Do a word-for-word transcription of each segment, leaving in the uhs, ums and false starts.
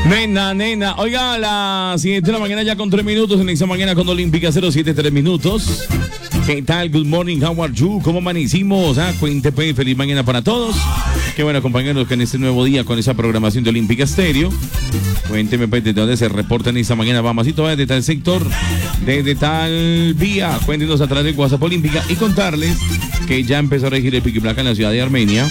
Nena, nena. Oiga, a las siete de la mañana ya con tres minutos. En esta mañana con Olímpica cero siete, tres minutos. ¿Qué tal? Good morning, how are you? ¿Cómo amanecimos? Ah, cuénteme, feliz mañana para todos. Qué bueno acompañarnos en este nuevo día con esa programación de Olímpica Estéreo. Cuénteme pues desde dónde se reportan esta mañana. Mamacito, desde tal sector, desde tal vía. Cuéntenos a través de WhatsApp Olímpica y contarles que ya empezó a regir el pico y placa en la ciudad de Armenia.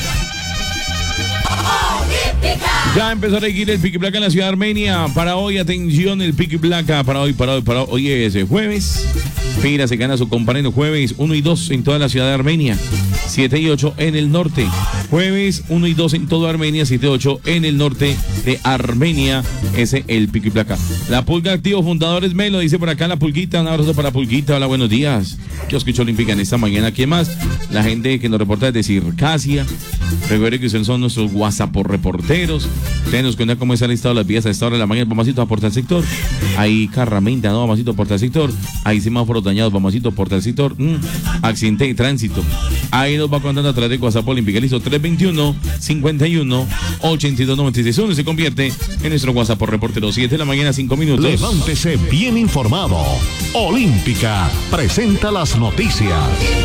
Ya empezó a regir el pico y placa en la ciudad de Armenia. Para hoy, atención, el pico y placa. Para hoy, para hoy, para hoy. Hoy es jueves. Pira se gana su compañero jueves uno y dos en toda la ciudad de Armenia. siete y ocho en el norte. Jueves uno y dos en toda Armenia. siete y ocho en el norte de Armenia. Ese el pico y placa. La Pulga Activo, fundadores Melo, dice por acá la Pulguita. Un abrazo para Pulguita. Hola, buenos días. Yo escucho Olímpica en esta mañana. ¿Quién más? La gente que nos reporta desde Circasia. Recuerde que ustedes son nuestros WhatsApp reporteros. Ustedes nos cuentan cómo está el estado de las vías a esta hora de la mañana. Mamacito, aporta el sector. Ahí Carramenta, ¿no? Mamacito, aporta el sector. Ahí semáforos dañados. Mamacito, aporta el sector. Mm. Accidente de tránsito. Ahí nos va contando a través de WhatsApp Olímpica. Listo, tres veintiuno, cincuenta y uno, ochenta y dos, noventa y seis. Uno se convierte en nuestro WhatsApp reportero. siete de la mañana, cinco minutos. Levántese bien informado. Olímpica presenta las noticias.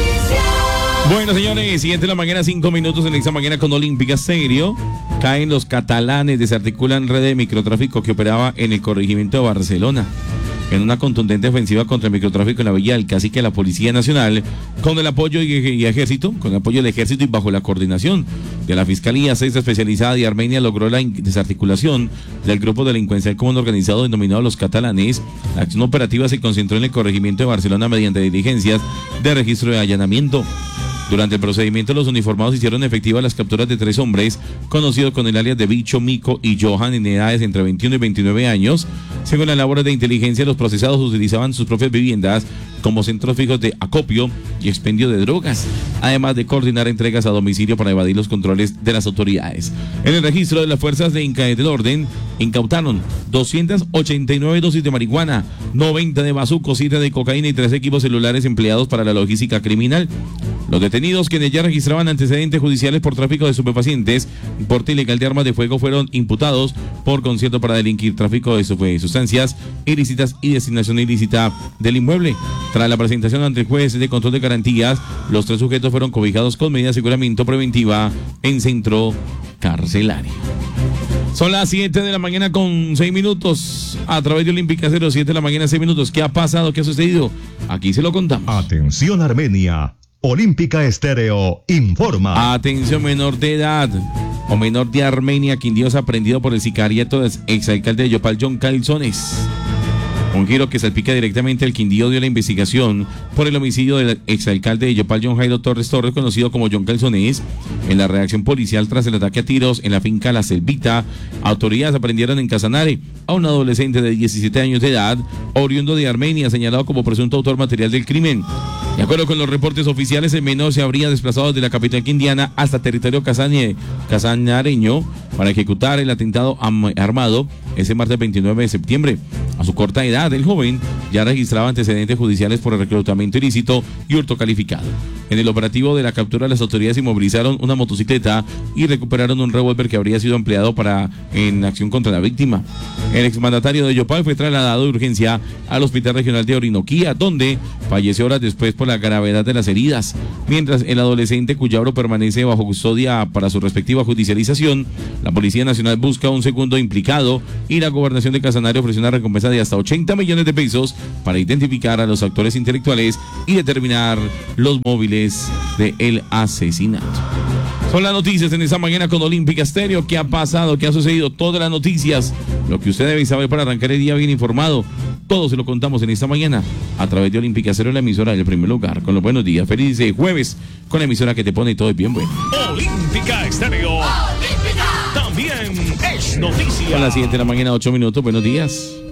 Bueno, señores, siete de la mañana, cinco minutos en esta mañana con Olímpica Estéreo. Caen los catalanes, desarticulan red de microtráfico que operaba en el corregimiento de Barcelona. En una contundente ofensiva contra el microtráfico en la Villa del Cacique, la Policía Nacional, con el apoyo y, y ejército, con el apoyo del ejército y bajo la coordinación de la Fiscalía Sexta Especializada de Armenia, logró la desarticulación del grupo delincuencial común organizado denominado Los Catalanes. La acción operativa se concentró en el corregimiento de Barcelona mediante diligencias de registro de allanamiento. Durante el procedimiento, los uniformados hicieron efectivas las capturas de tres hombres conocidos con el alias de Bicho, Mico y Johan, en edades entre veintiuno y veintinueve años. Según las labores de inteligencia, los procesados utilizaban sus propias viviendas como centros fijos de acopio y expendio de drogas, además de coordinar entregas a domicilio para evadir los controles de las autoridades. En el registro de las fuerzas de Inca del orden, incautaron doscientas ochenta y nueve dosis de marihuana, noventa de bazuco, siete de cocaína y tres equipos celulares empleados para la logística criminal. Los detenidos, quienes ya registraban antecedentes judiciales por tráfico de estupefacientes y porte ilegal de armas de fuego, fueron imputados por concierto para delinquir tráfico de sustancias ilícitas y designación ilícita del inmueble. Tras la presentación ante el juez de control de garantías, los tres sujetos fueron cobijados con medida de aseguramiento preventiva en centro carcelario. Son las siete de la mañana con seis minutos a través de Olímpica cero siete de la mañana, seis minutos. ¿Qué ha pasado? ¿Qué ha sucedido? Aquí se lo contamos. Atención, Armenia. Olímpica Estéreo informa. Atención, menor de edad o menor de Armenia, Quindío es aprendido por el sicariato del exalcalde de Yopal, John Calzones. Un giro que salpica directamente al Quindío dio la investigación por el homicidio del exalcalde de Yopal, John Jairo Torres Torres, conocido como John Calzones. En la reacción policial tras el ataque a tiros en la finca La Selvita, autoridades aprendieron en Casanare a un adolescente de diecisiete años de edad, oriundo de Armenia, señalado como presunto autor material del crimen. De acuerdo con los reportes oficiales, el menor se habría desplazado desde la capital quindiana hasta territorio casane, casanareño para ejecutar el atentado armado ese martes veintinueve de septiembre. A su corta edad, el joven ya registraba antecedentes judiciales por el reclutamiento ilícito y hurto calificado. En el operativo de la captura, las autoridades inmovilizaron una motocicleta y recuperaron un revólver que habría sido empleado para en acción contra la víctima. El exmandatario de Yopal fue trasladado de urgencia al Hospital Regional de Orinoquía, donde falleció horas después por la gravedad de las heridas, mientras el adolescente Cuyabro permanece bajo custodia para su respectiva judicialización. La Policía Nacional busca un segundo implicado y la Gobernación de Casanare ofreció una recompensa de hasta ochenta millones de pesos para identificar a los actores intelectuales y determinar los móviles del asesinato. Son las noticias en esta mañana con Olímpica Estéreo. ¿Qué ha pasado? ¿Qué ha sucedido? Todas las noticias, lo que usted debe saber para arrancar el día bien informado. Todo se lo contamos en esta mañana a través de Olímpica Estéreo, la emisora del primer lugar. Con los buenos días. Feliz jueves con la emisora que te pone todo bien bueno. Olímpica Estéreo. Olímpica. También es noticia. Son las siete de la mañana, ocho minutos. Buenos días.